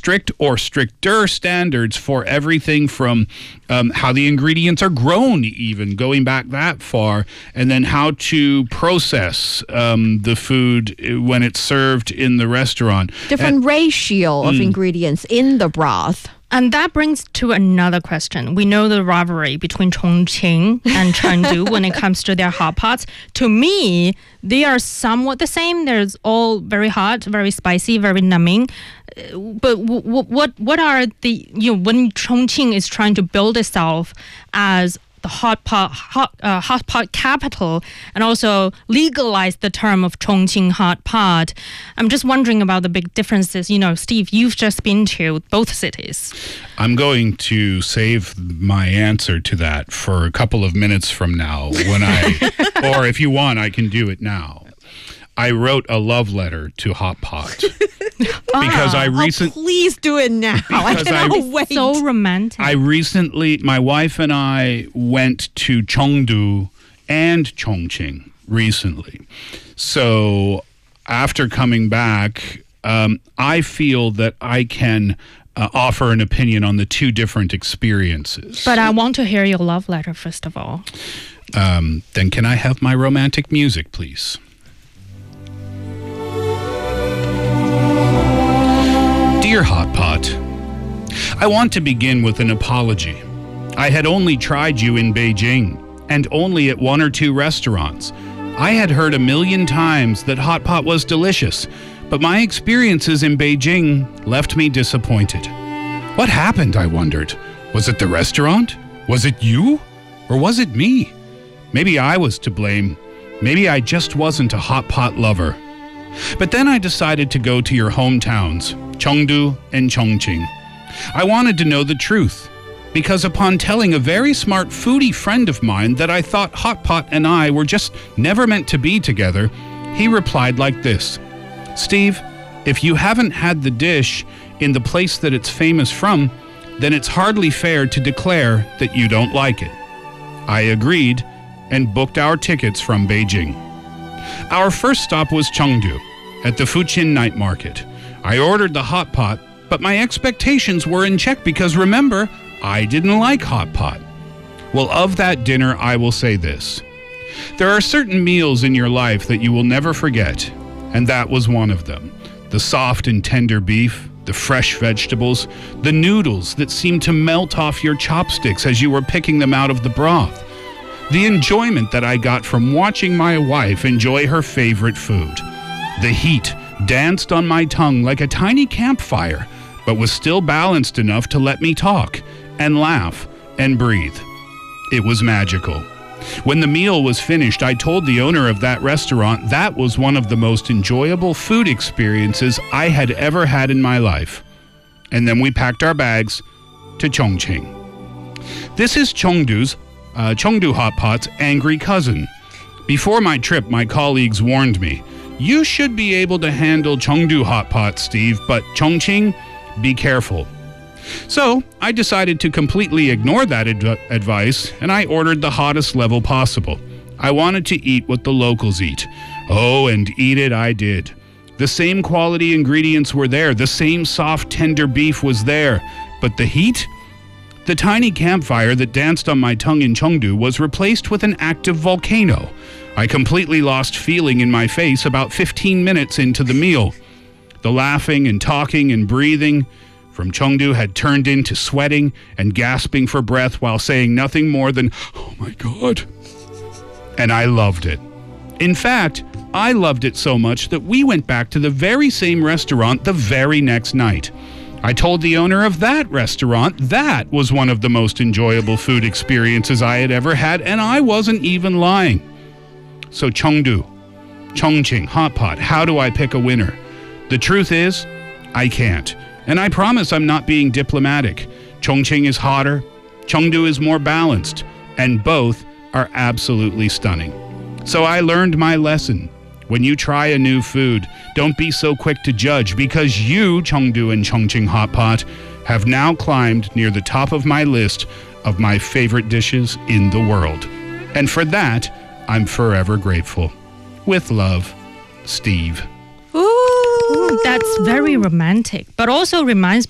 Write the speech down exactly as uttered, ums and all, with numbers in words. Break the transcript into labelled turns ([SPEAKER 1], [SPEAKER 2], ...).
[SPEAKER 1] strict or stricter standards for everything from um, how the ingredients are grown, even going back that far, and then how to process um, the food when it's served in the restaurant.
[SPEAKER 2] Different
[SPEAKER 1] and,
[SPEAKER 2] ratio of
[SPEAKER 1] mm.
[SPEAKER 2] ingredients in the broth.
[SPEAKER 3] And that brings to another question. We know the rivalry between Chongqing and Chengdu when it comes to their hot pots. To me, they are somewhat the same. They're all very hot, very spicy, very numbing. Uh, But w- w- what what are the, you know, when Chongqing is trying to build itself as the hot pot, hot, uh, hot pot capital, and also legalize the term of Chongqing hot pot. I'm just wondering about the big differences. You know, Steve, you've just been to both cities.
[SPEAKER 1] I'm going to save my answer to that for a couple of minutes from now when I, or if you want, I can do it now. I wrote a love letter to Hot Pot because I
[SPEAKER 2] Oh,
[SPEAKER 1] recently.
[SPEAKER 2] please do it now. I
[SPEAKER 1] Because
[SPEAKER 2] cannot
[SPEAKER 1] I-
[SPEAKER 2] wait.
[SPEAKER 3] So romantic.
[SPEAKER 1] I recently, my wife and I went to Chengdu and Chongqing recently. So after coming back, um, I feel that I can uh, offer an opinion on the two different experiences.
[SPEAKER 3] But I want to hear your love letter, first of all.
[SPEAKER 1] Um, then can I have my romantic music, please? Dear Hot Pot, I want to begin with an apology. I had only tried you in Beijing, and only at one or two restaurants. I had heard a million times that Hot Pot was delicious, but my experiences in Beijing left me disappointed. What happened, I wondered? Was it the restaurant? Was it you? Or was it me? Maybe I was to blame. Maybe I just wasn't a Hot Pot lover. But then I decided to go to your hometowns, Chengdu and Chongqing. I wanted to know the truth, because upon telling a very smart foodie friend of mine that I thought Hot Pot and I were just never meant to be together, he replied like this: Steve, if you haven't had the dish in the place that it's famous from, then it's hardly fair to declare that you don't like it. I agreed and booked our tickets from Beijing. Our first stop was Chengdu, at the Fuqin night market. I ordered the hot pot, but my expectations were in check because, remember, I didn't like hot pot. Well, of that dinner, I will say this. There are certain meals in your life that you will never forget, and that was one of them. The soft and tender beef, the fresh vegetables, the noodles that seemed to melt off your chopsticks as you were picking them out of the broth. The enjoyment that I got from watching my wife enjoy her favorite food. The heat danced on my tongue like a tiny campfire, but was still balanced enough to let me talk and laugh and breathe. It was magical. When the meal was finished, I told the owner of that restaurant that was one of the most enjoyable food experiences I had ever had in my life. And then we packed our bags to Chongqing. This is Chengdu's, uh, Chengdu Hot Pot's angry cousin. Before my trip, my colleagues warned me, you should be able to handle Chengdu Hot Pot, Steve, but Chongqing, be careful. So I decided to completely ignore that ad- advice, and I ordered the hottest level possible. I wanted to eat what the locals eat. Oh, and eat it I did. The same quality ingredients were there. The same soft, tender beef was there. But the heat? The tiny campfire that danced on my tongue in Chengdu was replaced with an active volcano. I completely lost feeling in my face about fifteen minutes into the meal. The laughing and talking and breathing from Chengdu had turned into sweating and gasping for breath while saying nothing more than, "Oh my God." And I loved it. In fact, I loved it so much that we went back to the very same restaurant the very next night. I told the owner of that restaurant that was one of the most enjoyable food experiences I had ever had, and I wasn't even lying. So Chengdu, Chongqing, Hot Pot, how do I pick a winner? The truth is, I can't. And I promise I'm not being diplomatic. Chongqing is hotter, Chengdu is more balanced, and both are absolutely stunning. So I learned my lesson. When you try a new food, don't be so quick to judge, because you, Chengdu and Chongqing Hot Pot, have now climbed near the top of my list of my favorite dishes in the world. And for that, I'm forever grateful. With love, Steve.
[SPEAKER 3] Ooh, that's very romantic, but also reminds